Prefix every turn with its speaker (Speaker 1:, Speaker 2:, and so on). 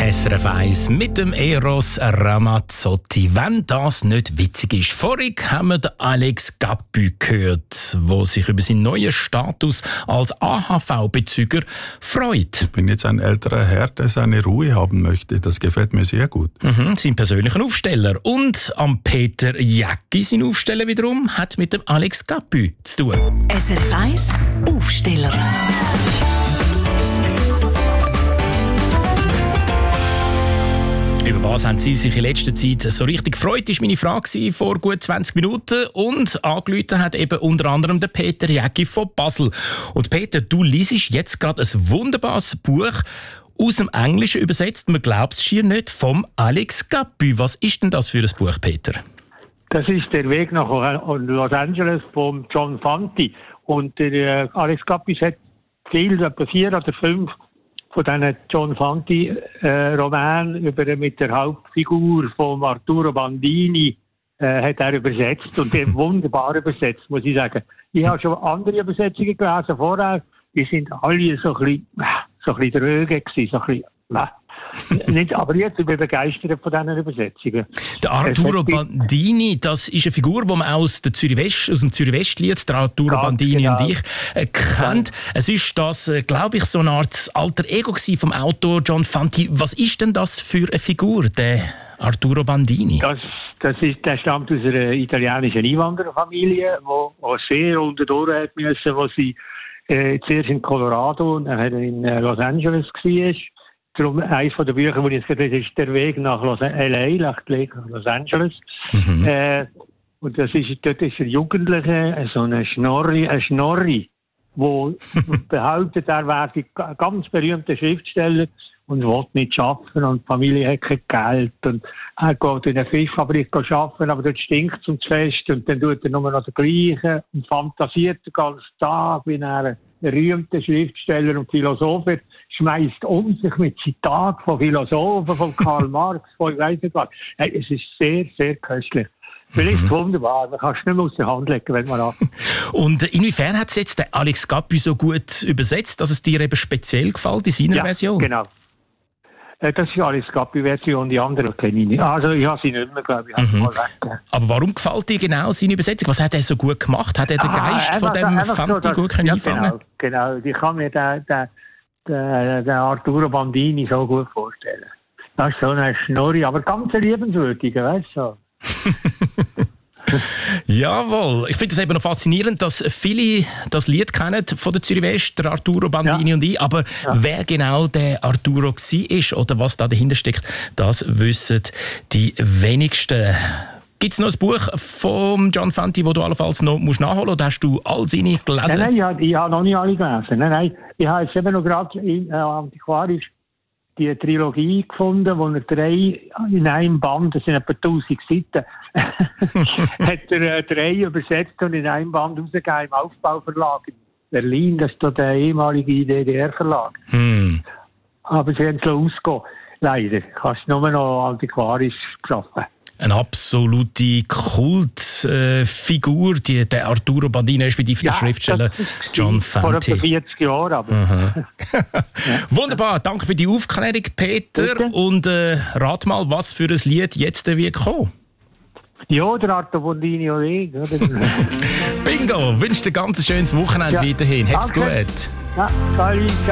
Speaker 1: SRF 1 mit dem Eros Ramazzotti. Wenn das nicht witzig ist. Vorhin haben wir den Alex Gappy gehört, der sich über seinen neuen Status als AHV-Bezüger freut.
Speaker 2: Ich bin jetzt ein älterer Herr, der seine Ruhe haben möchte. Das gefällt mir sehr gut.
Speaker 1: Sein persönlicher Aufsteller. Und am Peter Jäcki, sein Aufsteller wiederum, hat mit dem Alex Gappy zu tun.
Speaker 3: SRF 1 Aufsteller.
Speaker 1: Über was haben Sie sich in letzter Zeit so richtig gefreut, ist meine Frage vor gut 20 Minuten. Und angerufen hat eben unter anderem der Peter Jäcki von Basel. Und Peter, du liest jetzt gerade ein wunderbares Buch aus dem Englischen übersetzt, man glaubt es schier nicht, vom Alex Gappy. Was ist denn das für ein Buch, Peter?
Speaker 4: Das ist der Weg nach Los Angeles von John Fante. Und der Alex Gappy hat etwa 4 oder 5 von diesen John Fante-Romanen mit der Hauptfigur von Arturo Bandini hat er übersetzt. Und der wunderbar übersetzt, muss ich sagen. Ich habe schon andere Übersetzungen gelesen vorher. Die sind alle so ein bisschen dröge gewesen, so ein bisschen, nicht, aber jetzt bin ich begeistert von diesen Übersetzungen.
Speaker 1: Der Arturo Bandini, das ist eine Figur, die man aus dem Zürich-West-Lied, der Arturo Bandini genau. Und ich, kennt. Es ist das, glaube ich, so eine Art alter Ego vom Autor John Fante. Was ist denn das für eine Figur, der Arturo Bandini?
Speaker 4: Der stammt aus einer italienischen Einwandererfamilie, die sehr unterdurch hat müssen, wo sie zuerst in Colorado und dann in Los Angeles war. Darum, eines der Bücher, die ich jetzt gerade ist der Weg nach L.A., nach Los Angeles. Und dort ist ein Jugendlicher, so ein Schnorri, der behauptet, er wäre ein ganz berühmter Schriftsteller und will nicht arbeiten und die Familie hat kein Geld. Und er geht in eine Fischfabrik arbeiten, aber dort stinkt es zu fest und dann tut er nur noch das Gleiche und fantasiert den ganzen Tag, wie er ein berühmter Schriftsteller und Philosoph wird, schmeißt sich mit Zitaten von Philosophen, von Karl Marx, von ich weiss nicht was. Es ist sehr, sehr köstlich. Vielleicht wunderbar, man kann es nicht mehr aus der Hand legen, wenn man an.
Speaker 1: Und inwiefern hat es jetzt der Alex Gappy so gut übersetzt, dass es dir eben speziell gefällt in seiner Version?
Speaker 4: Genau. Das ist die Alex Gappy-Version, die andere kenne ich nicht. Also ich habe sie nicht mehr, glaube ich.
Speaker 1: Aber warum gefällt dir genau seine Übersetzung? Was hat er so gut gemacht? Hat er den Geist von dem Fante gut einfangen?
Speaker 4: Genau. Ich kann mir den Arturo Bandini so gut vorstellen. Das ist so ein Schnorri, aber ganz liebenswürdiger, weißt du?
Speaker 1: Jawohl. Ich finde es eben noch faszinierend, dass viele das Lied kennen von der Zürich West, der Arturo Bandini und ich, aber wer genau der Arturo war oder was da dahinter steckt, das wissen die wenigsten. Gibt es noch ein Buch von John Fante, das du allenfalls noch nachholen musst, oder hast du all seine gelesen?
Speaker 4: Nein, ich habe noch nicht alle gelesen. Nein. Ich habe jetzt eben noch gerade antiquarisch die Trilogie gefunden, wo er 3 in einem Band, das sind etwa 1000 Seiten, hat er 3 übersetzt und in einem Band rausgegeben im Aufbauverlag in Berlin. Das ist da der ehemalige DDR-Verlag. Aber sie haben es ausgehen. Leider. Kannst du nur noch antiquarisch schaffen.
Speaker 1: Eine absolute Kultfigur, der Arturo Bandini, respektive der Schriftsteller John Fante.
Speaker 4: Vor etwa 40 Jahren. Aber.
Speaker 1: Wunderbar, danke für die Aufklärung, Peter. Bitte? Und rat mal, was für ein Lied jetzt wird kommen.
Speaker 4: Ja, der Arturo Bandini und ich.
Speaker 1: Bingo, wünsche dir ein ganz schönes Wochenende weiterhin. Hab's gut.
Speaker 4: Ja, ciao.